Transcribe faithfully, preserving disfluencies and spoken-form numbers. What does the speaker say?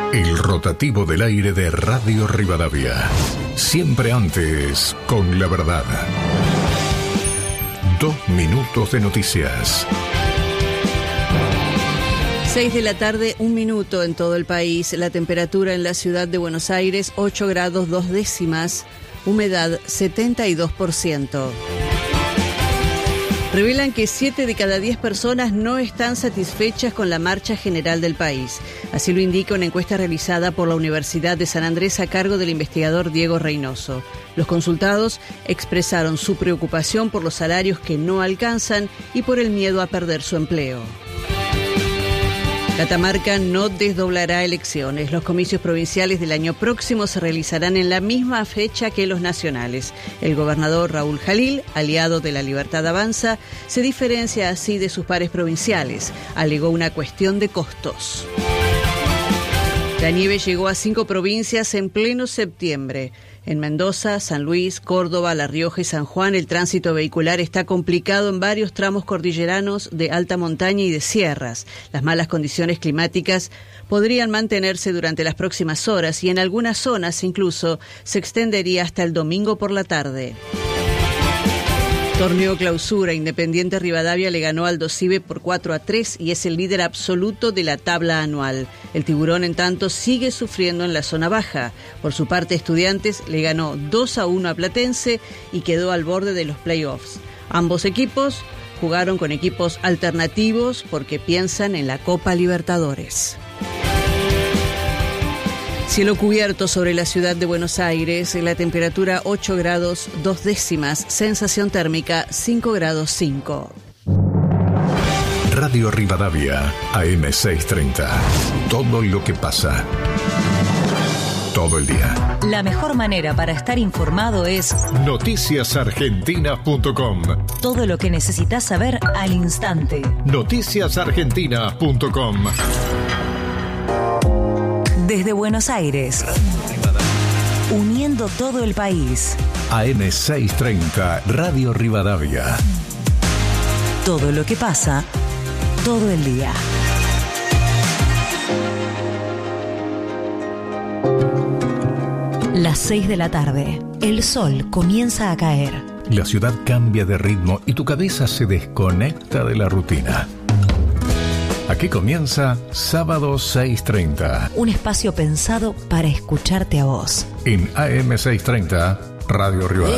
El rotativo del aire de Radio Rivadavia. Siempre antes, con la verdad. Dos minutos de noticias. Seis de la tarde, un minuto en todo el país. La temperatura en la ciudad de Buenos Aires, ocho grados dos décimas. Humedad, setenta y dos por ciento. Revelan que siete de cada diez personas no están satisfechas con la marcha general del país. Así lo indica una encuesta realizada por la Universidad de San Andrés a cargo del investigador Diego Reynoso. Los consultados expresaron su preocupación por los salarios que no alcanzan y por el miedo a perder su empleo. Catamarca no desdoblará elecciones. Los comicios provinciales del año próximo se realizarán en la misma fecha que los nacionales. El gobernador Raúl Jalil, aliado de La Libertad Avanza, se diferencia así de sus pares provinciales. Alegó una cuestión de costos. La nieve llegó a cinco provincias en pleno septiembre. En Mendoza, San Luis, Córdoba, La Rioja y San Juan, el tránsito vehicular está complicado en varios tramos cordilleranos de alta montaña y de sierras. Las malas condiciones climáticas podrían mantenerse durante las próximas horas y en algunas zonas incluso se extendería hasta el domingo por la tarde. Torneo Clausura, Independiente Rivadavia le ganó al Dosive por cuatro a tres y es el líder absoluto de la tabla anual. El Tiburón, en tanto, sigue sufriendo en la zona baja. Por su parte, Estudiantes le ganó dos a uno a Platense y quedó al borde de los playoffs. Ambos equipos jugaron con equipos alternativos porque piensan en la Copa Libertadores. Cielo cubierto sobre la ciudad de Buenos Aires, la temperatura ocho grados dos décimas, sensación térmica cinco grados cinco. Radio Rivadavia, A M seiscientos treinta. Todo lo que pasa. Todo el día. La mejor manera para estar informado es noticias argentinas punto com. Todo lo que necesitas saber al instante. noticias argentinas punto com. Desde Buenos Aires, uniendo todo el país. A M seiscientos treinta, Radio Rivadavia. Todo lo que pasa, todo el día. Las seis de la tarde, el sol comienza a caer. La ciudad cambia de ritmo y tu cabeza se desconecta de la rutina. Aquí comienza Sábado seiscientos treinta. Un espacio pensado para escucharte a vos. En A M seiscientos treinta, Radio Rivadavia.